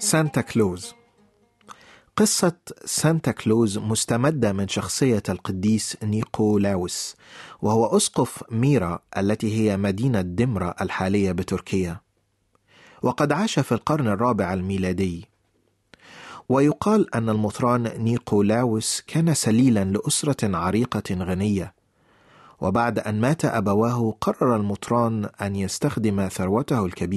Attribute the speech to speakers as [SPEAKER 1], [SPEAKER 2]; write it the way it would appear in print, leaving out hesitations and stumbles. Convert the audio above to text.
[SPEAKER 1] سانتا كلوز. قصة سانتا كلوز مستمدة من شخصية القديس نيقولاوس، وهو أسقف ميرا التي هي مدينة دمرة الحالية بتركيا، وقد عاش في القرن الرابع الميلادي. ويقال أن المطران نيقولاوس كان سليلا لأسرة عريقة غنية، وبعد أن مات أبواه قرر المطران أن يستخدم ثروته الكبيرة